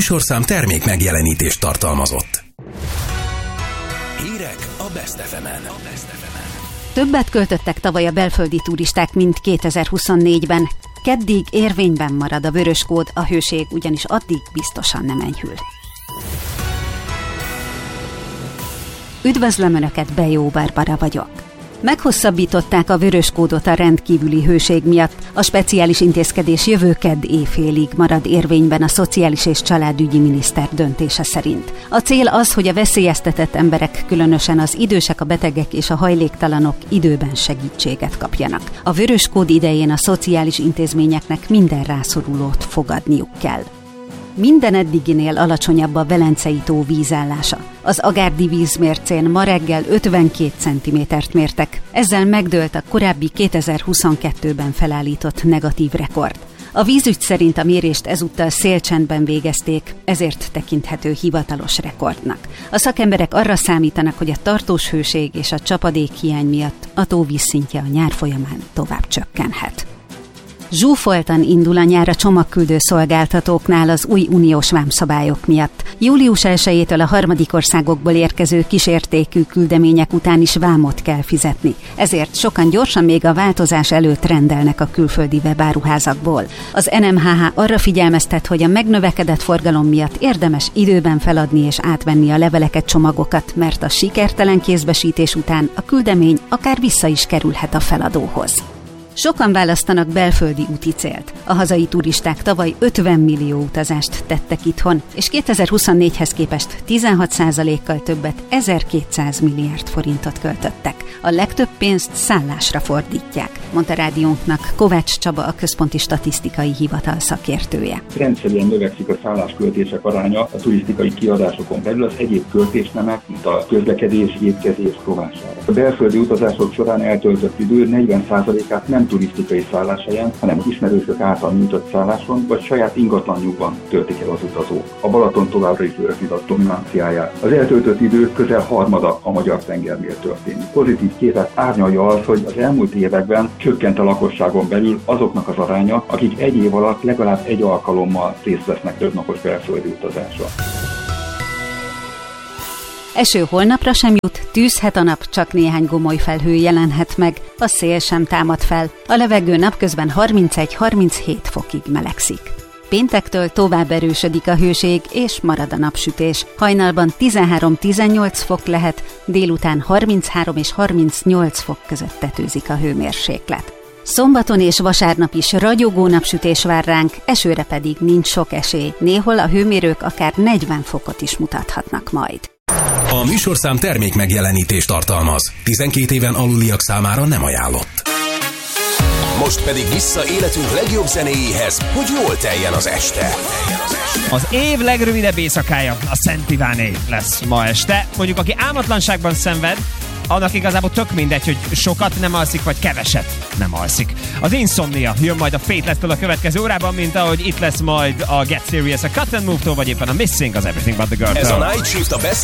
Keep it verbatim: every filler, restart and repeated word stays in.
műsorszám termék megjelenítést tartalmazott. Hírek a Best ef emen. Többet költöttek tavaly a belföldi turisták, mint kétezer-huszonnégyben. Keddig érvényben marad a vörös kód, a hőség ugyanis addig biztosan nem enyhül. Üdvözlöm Önöket, Bejó Barbara vagyok. Meghosszabbították a vörös kódot a rendkívüli hőség miatt. A speciális intézkedés jövő kedd éjfélig marad érvényben a Szociális és Családügyi Miniszter döntése szerint. A cél az, hogy a veszélyeztetett emberek, különösen az idősek, a betegek és a hajléktalanok időben segítséget kapjanak. A vörös kód idején a szociális intézményeknek minden rászorulót fogadniuk kell. Minden eddiginél alacsonyabb a Velencei tó vízállása. Az agárdi vízmércén ma reggel ötvenkét centimétert mértek. Ezzel megdőlt a korábbi kétezer-huszonkettőben felállított negatív rekord. A vízügy szerint a mérést ezúttal szélcsendben végezték, ezért tekinthető hivatalos rekordnak. A szakemberek arra számítanak, hogy a tartós hőség és a csapadékhiány miatt a tó vízszintje a nyár folyamán tovább csökkenhet. Zsúfoltan indul a nyár a csomagküldő szolgáltatóknál az új uniós vámszabályok miatt. július elsejétől a harmadik országokból érkező kisértékű küldemények után is vámot kell fizetni. Ezért sokan gyorsan még a változás előtt rendelnek a külföldi webáruházakból. Az en em há há arra figyelmeztet, hogy a megnövekedett forgalom miatt érdemes időben feladni és átvenni a leveleket, csomagokat, mert a sikertelen kézbesítés után a küldemény akár vissza is kerülhet a feladóhoz. Sokan választanak belföldi úti célt. A hazai turisták tavaly ötven millió utazást tettek itthon, és kétezer-huszonnégyhez képest tizenhat százalékkal többet, ezerkétszáz milliárd forintot költöttek. A legtöbb pénzt szállásra fordítják, mondta rádiónknak Kovács Csaba, a Központi Statisztikai Hivatal szakértője. Rendszerűen növekszik a szállásköltések aránya a turisztikai kiadásokon belül az egyéb költésnemek, mint a közlekedés, étkezés rovására. A belföldi utazások során eltöltött idő negyven százalékát nem turisztikai szálláshelyen, hanem ismerősök által nyújtott szálláson, vagy saját ingatlanjukban töltik el az utazók. A Balaton továbbra is őrzi a dominanciáját. Az eltöltött idő közel harmada a magyar tengernél történik. Pozitív képet árnyalja az, hogy az elmúlt években csökkent a lakosságon belül azoknak az aránya, akik egy év alatt legalább egy alkalommal részt vesznek többnapos belföldi utazásra. Eső holnapra sem jut, tűzhet a nap, csak néhány gomoly felhő jelenhet meg, a szél sem támad fel, a levegő napközben harmincegy-harminchét fokig melegszik. Péntektől tovább erősödik a hőség, és marad a napsütés. Hajnalban tizenhárom-tizennyolc fok lehet, délután harminchárom és harmincnyolc fok között tetőzik a hőmérséklet. Szombaton és vasárnap is ragyogó napsütés vár ránk, esőre pedig nincs sok esély. Néhol a hőmérők akár negyven fokot is mutathatnak majd. A műsorszám termék megjelenítést tartalmaz. tizenkét éven aluliak számára nem ajánlott. Most pedig vissza életünk legjobb zenéjéhez, hogy jól teljen az este. Az év legrövidebb éjszakája, a Szent Iváné lesz ma este. Mondjuk, aki álmatlanságban szenved, annak igazából tök mindegy, hogy sokat nem alszik, vagy keveset nem alszik. Az Insomnia jön majd a Fateless-től a következő órában, mint ahogy itt lesz majd a Get Serious a Cut and Move-tól, vagy éppen a Missing az Everything But The Girl-től. Ez a Night Shift a Best